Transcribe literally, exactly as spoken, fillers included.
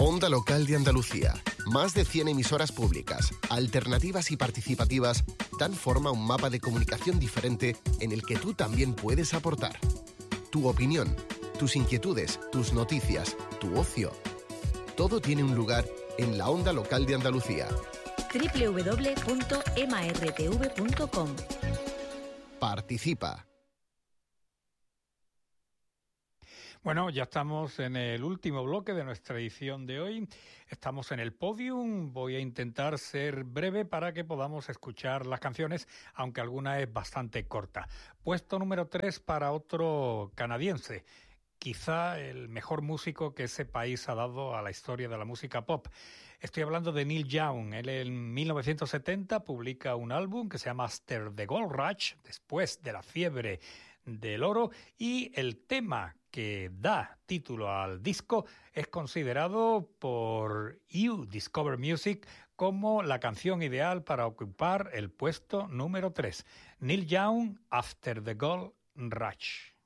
Onda Local de Andalucía. Más de cien emisoras públicas, alternativas y participativas dan forma a un mapa de comunicación diferente en el que tú también puedes aportar. Tu opinión, tus inquietudes, tus noticias, tu ocio. Todo tiene un lugar en la Onda Local de Andalucía. doble u doble u doble u punto m a r t v punto com. Participa. Bueno, ya estamos en el último bloque de nuestra edición de hoy. Estamos en el podium. Voy a intentar ser breve para que podamos escuchar las canciones, aunque alguna es bastante corta. Puesto número tres para otro canadiense. Quizá el mejor músico que ese país ha dado a la historia de la música pop. Estoy hablando de Neil Young. Él en mil novecientos setenta publica un álbum que se llama After the Gold Rush, después de la fiebre del oro, y el tema que da título al disco es considerado por You Discover Music como la canción ideal para ocupar el puesto número tres. Neil Young, After the Gold Rush.